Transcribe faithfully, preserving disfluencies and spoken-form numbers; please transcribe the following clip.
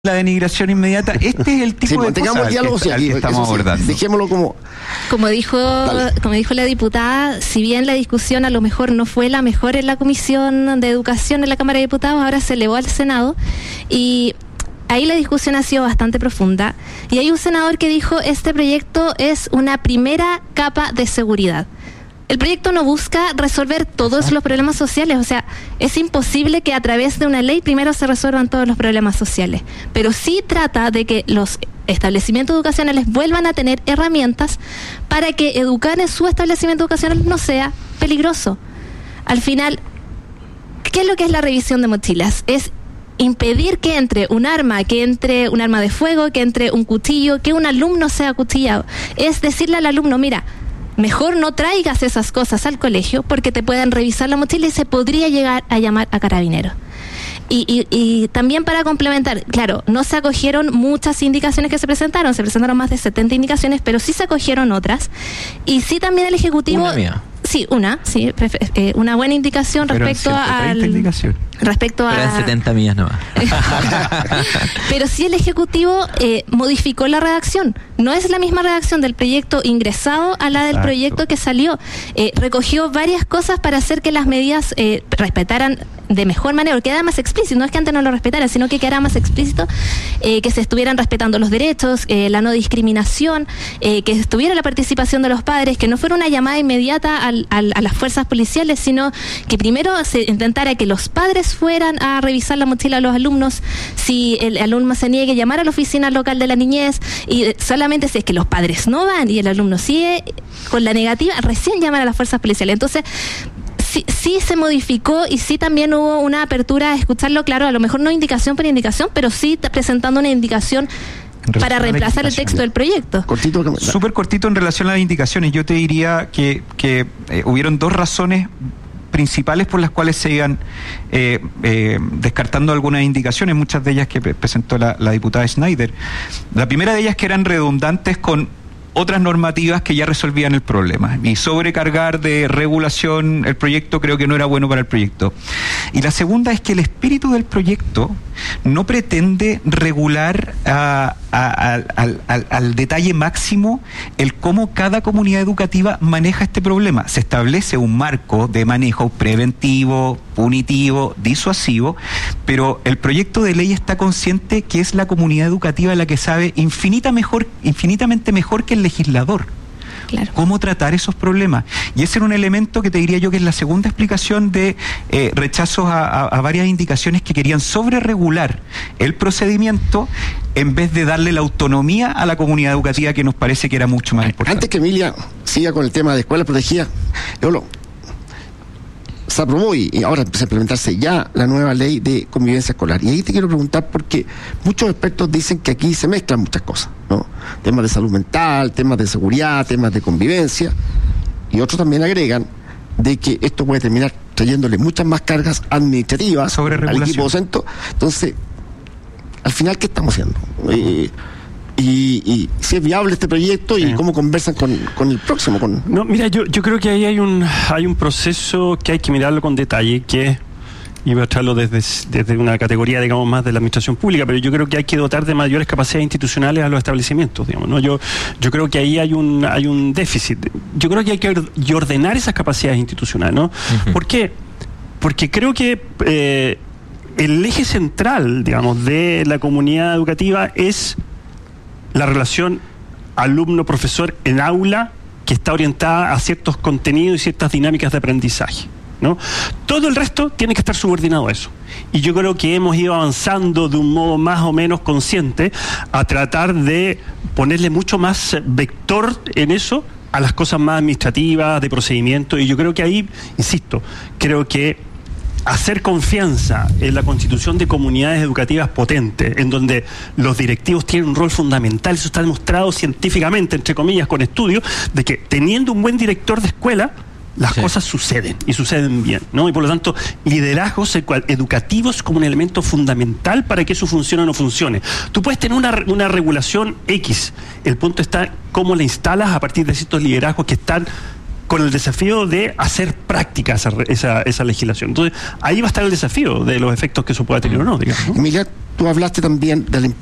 la denigración inmediata. Este es el tipo sí, de tengamos diálogo que, al que estamos sí, abordando. Dejémoslo como... Como dijo, como dijo la diputada, si bien la discusión a lo mejor no fue la mejor en la Comisión de Educación en la Cámara de Diputados, ahora se elevó al Senado y ahí la discusión ha sido bastante profunda. Y hay un senador que dijo, este proyecto es una primera capa de seguridad. El proyecto no busca resolver todos los problemas sociales, o sea, es imposible que a través de una ley primero se resuelvan todos los problemas sociales, pero sí trata de que los establecimientos educacionales vuelvan a tener herramientas para que educar en su establecimiento educacional no sea peligroso. Al final, ¿qué es lo que es la revisión de mochilas? Es impedir que entre un arma, que entre un arma de fuego, que entre un cuchillo, que un alumno sea acuchillado. Es decirle al alumno, mira, mejor no traigas esas cosas al colegio porque te pueden revisar la mochila y se podría llegar a llamar a carabineros. Y, y, y también para complementar, claro, no se acogieron muchas indicaciones que se presentaron, se presentaron más de setenta indicaciones, pero sí se acogieron otras. Y sí también el Ejecutivo... Una mía. Sí, una, sí, eh, una buena indicación pero respecto al... indicación. Respecto pero a... en setenta millas nomás. Pero sí el Ejecutivo eh, modificó la redacción. No es la misma redacción del proyecto ingresado a la del Exacto. proyecto que salió. Eh, recogió varias cosas para hacer que las medidas eh, respetaran de mejor manera, porque quedara más explícito, no es que antes no lo respetaran, sino que quedara más explícito, eh, que se estuvieran respetando los derechos, eh, la no discriminación, eh, que estuviera la participación de los padres, que no fuera una llamada inmediata al, al, a las fuerzas policiales, sino que primero se intentara que los padres fueran a revisar la mochila de los alumnos, si el alumno se niegue, llamar a la oficina local de la niñez, y solamente si es que los padres no van y el alumno sigue con la negativa, recién llamar a las fuerzas policiales. Entonces, Sí, sí se modificó y sí también hubo una apertura a escucharlo, claro, a lo mejor no indicación por indicación, pero sí presentando una indicación para reemplazar el texto del proyecto. Cortito, súper cortito en relación a las indicaciones. Yo te diría que, que eh, hubieron dos razones principales por las cuales se iban eh, eh, descartando algunas indicaciones, muchas de ellas que pre- presentó la, la diputada Schneider. La primera de ellas que eran redundantes con otras normativas que ya resolvían el problema, y sobrecargar de regulación el proyecto creo que no era bueno para el proyecto. Y la segunda es que el espíritu del proyecto no pretende regular a, a, a, al, al, al detalle máximo el cómo cada comunidad educativa maneja este problema. Se establece un marco de manejo preventivo, punitivo, disuasivo, pero el proyecto de ley está consciente que es la comunidad educativa la que sabe infinita mejor, infinitamente mejor que el legislador. Claro. Cómo tratar esos problemas. Y ese era un elemento que te diría yo que es la segunda explicación de eh, rechazos a, a, a varias indicaciones que querían sobreregular el procedimiento en vez de darle la autonomía a la comunidad educativa, que nos parece que era mucho más importante. Antes que Emilia siga con el tema de escuelas protegidas, yo lo... se aprobó y, y ahora empieza a implementarse ya la nueva ley de convivencia escolar. Y ahí te quiero preguntar, porque muchos expertos dicen que aquí se mezclan muchas cosas, ¿no? Temas de salud mental, temas de seguridad, temas de convivencia, y otros también agregan de que esto puede terminar trayéndole muchas más cargas administrativas al equipo docente. Entonces, al final, ¿qué estamos haciendo? Eh, Y, y si es viable este proyecto y sí. cómo conversan con, con el próximo. Con... No, mira, yo, yo creo que ahí hay un hay un proceso que hay que mirarlo con detalle, que y voy a traerlo desde, desde una categoría, digamos, más de la administración pública, pero yo creo que hay que dotar de mayores capacidades institucionales a los establecimientos, digamos, ¿no? Yo, yo creo que ahí hay un hay un déficit. Yo creo que hay que ordenar esas capacidades institucionales, ¿no? Uh-huh. ¿Por qué? Porque creo que eh, el eje central, digamos, de la comunidad educativa es la relación alumno-profesor en aula, que está orientada a ciertos contenidos y ciertas dinámicas de aprendizaje, ¿no? Todo el resto tiene que estar subordinado a eso. Y yo creo que hemos ido avanzando de un modo más o menos consciente a tratar de ponerle mucho más vector en eso a las cosas más administrativas, de procedimiento, y yo creo que ahí, insisto, creo que hacer confianza en la constitución de comunidades educativas potentes, en donde los directivos tienen un rol fundamental, eso está demostrado científicamente, entre comillas, con estudios, de que teniendo un buen director de escuela, las sí. cosas suceden, y suceden bien, ¿no? Y por lo tanto, liderazgos educativos como un elemento fundamental para que eso funcione o no funcione. Tú puedes tener una, una regulación X, el punto está cómo la instalas a partir de ciertos liderazgos que están con el desafío de hacer práctica esa, esa, esa legislación. Entonces, ahí va a estar el desafío de los efectos que eso pueda tener o no, digamos, ¿no? Emilia, tú hablaste también de la